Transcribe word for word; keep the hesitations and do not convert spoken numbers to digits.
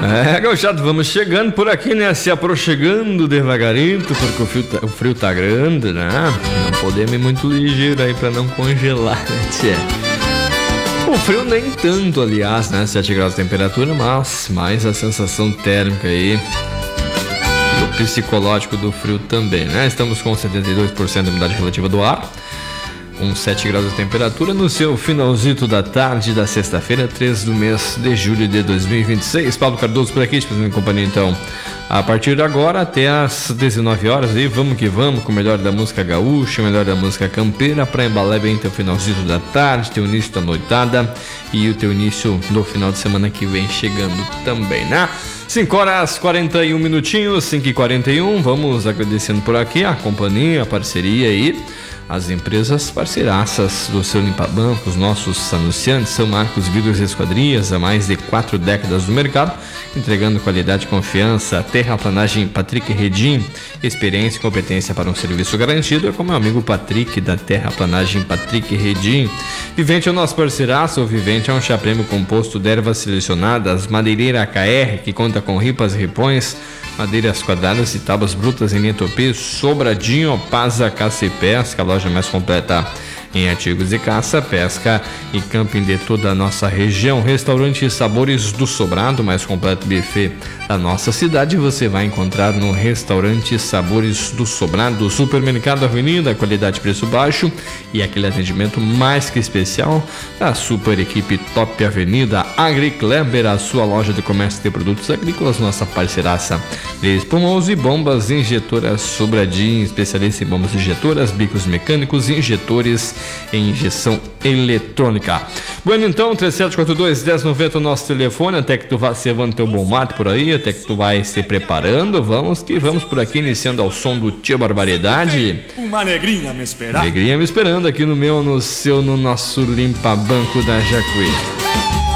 É, gauchado, vamos chegando por aqui, né? Se aproximando devagarinho, porque o frio, tá, o frio tá grande, né? Não podemos ir muito ligeiro aí pra não congelar, né, tchê? O frio nem tanto, aliás, né? sete graus de temperatura, mas mais a sensação térmica aí. E o psicológico do frio também, né? Estamos com setenta e dois por cento da umidade relativa do ar. Com sete graus de temperatura no seu finalzito da tarde da sexta-feira, três do mês de julho de dois mil e vinte e seis. Paulo Cardoso por aqui, te fazendo companhia então. A partir de agora até às dezenove horas, e vamos que vamos com o melhor da música gaúcha, o melhor da música campeira, para embalar bem teu finalzito da tarde, teu início da noitada e o teu início do final de semana que vem chegando também, né? cinco horas e quarenta e um minutinhos, cinco e quarenta e um. Vamos agradecendo por aqui a companhia, a parceria aí. As empresas parceiraças do seu Limpa-Banco, os nossos anunciantes, São Marcos Vidros e Esquadrias, há mais de quatro décadas no mercado, entregando qualidade e confiança. Terraplanagem Patrick Redim, experiência e competência para um serviço garantido, é com meu amigo Patrick, da Terraplanagem Patrick Redim. Vivente é o nosso parceiraço, o Vivente é um chá prêmio composto de ervas selecionadas, madeireira A K R, que conta com ripas e ripões, madeiras quadradas e tábuas brutas em linha Tupi, Sobradinho, Paza, Caça e Pesca, a loja mais completa em artigos de caça, pesca e camping de toda a nossa região. Restaurante Sabores do Sobrado, mais completo buffet da nossa cidade, você vai encontrar no Restaurante Sabores do Sobrado. Supermercado Avenida, qualidade, preço baixo e aquele atendimento mais que especial da super equipe Top Avenida. AgriKleber, a sua loja de comércio de produtos agrícolas, nossa parceiraça de espumos e bombas injetoras Sobradinho, especialista em bombas injetoras, bicos mecânicos, injetores em injeção eletrônica. Bueno, então, três sete quatro dois, um zero nove zero, o nosso telefone, até que tu vá cevando teu bom mate por aí, até que tu vai se preparando. Vamos que vamos por aqui, iniciando ao som do Tia Barbaridade. Uma negrinha me esperando. Negrinha me esperando aqui no meu, no seu, no nosso Limpa-Banco da Jacuí.